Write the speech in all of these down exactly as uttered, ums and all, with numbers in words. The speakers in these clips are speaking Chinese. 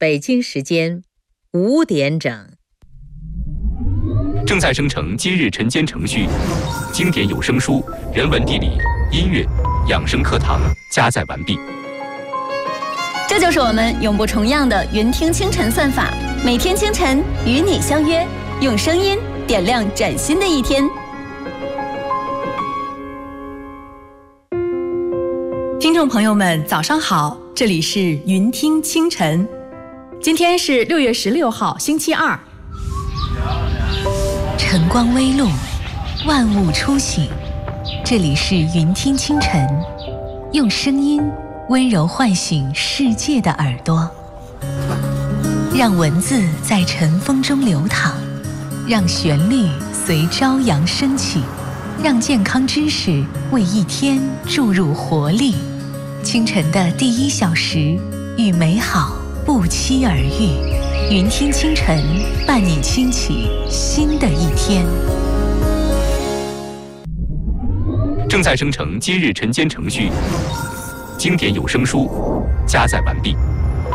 北京时间五点整。 正在生成今日晨间程序，经典有声书、人文地理、音乐、养生课堂加载完毕。 这就是我们永不重样的云听清晨算法，每天清晨与你相约，用声音点亮崭新的一天。 听众朋友们，早上好，这里是云听清晨。今天是六月十六号，星期二。 晨光微露，万物初醒。这里是云听清晨，用声音温柔唤醒世界的耳朵，让文字在晨风中流淌，让旋律随朝阳升起，让健康知识为一天注入活力。清晨的第一小时，与美好不期而遇。云听清晨，伴你轻启新的一天。 正在生成今日晨间程序，经典有声书加载完毕。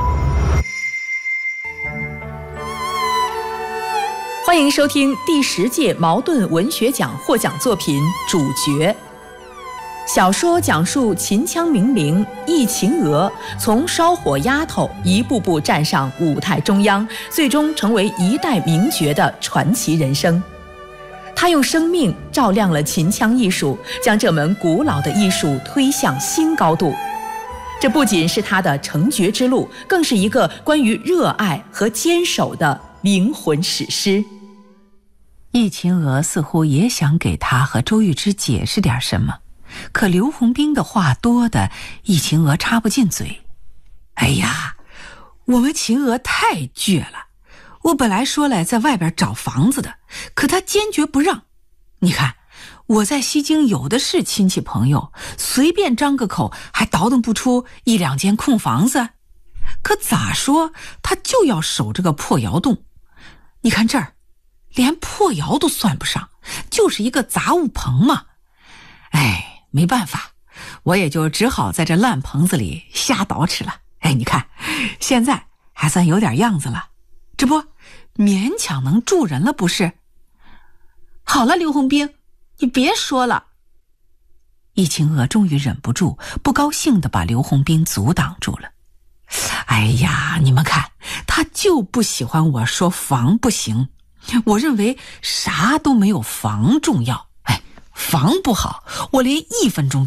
欢迎收听第十届茅盾文学奖获奖作品《主角》。小说讲述秦腔名伶易秦娥从烧火丫头一步步站上舞台中央，最终成为一代名角的传奇人生。她用生命照亮了秦腔艺术，将这门古老的艺术推向新高度。这不仅是她的成角之路，更是一个关于热爱和坚守的灵魂史诗。 易秦娥似乎也想给她和周玉芝解释点什么，可刘洪兵的话多的易秦娥插不进嘴。哎呀，我们秦娥太倔了，我本来说来在外边找房子的，可他坚决不让。你看我在西京有的是亲戚朋友，随便张个口还倒腾不出一两间空房子，可咋说他就要守这个破窑洞。你看这儿连破窑都算不上，就是一个杂物棚嘛。哎，没办法，我也就只好在这烂棚子里瞎捯饬了。哎，你看现在还算有点样子了，这不勉强能住人了不是？好了，刘洪兵，你别说了。易秦娥终于忍不住，不高兴地把刘洪兵阻挡住了。哎呀，你们看，他就不喜欢我说房不行，我认为啥都没有房重要。房不好，我连一分钟